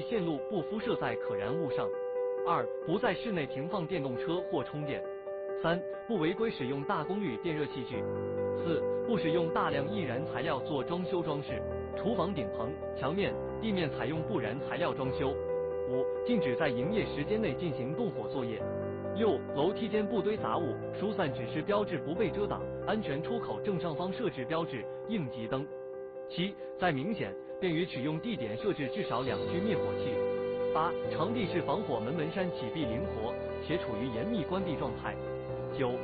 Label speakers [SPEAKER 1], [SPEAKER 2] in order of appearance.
[SPEAKER 1] 线路不敷设在可燃物上。2. 不在室内停放电动车或充电。3. 不违规使用大功率电热器具。4. 不使用大量易燃材料做装修装饰，厨房顶棚、墙面、地面采用不燃材料装修。5. 禁止在营业时间内进行动火作业。6. 楼梯间不堆杂物，疏散指示标志不被遮挡，安全出口正上方设置标志、应急灯。7. 在明显、便于取用地点设置至少2具灭火器。8. 场地是防火门山起闭灵活，且处于严密关闭状态。9.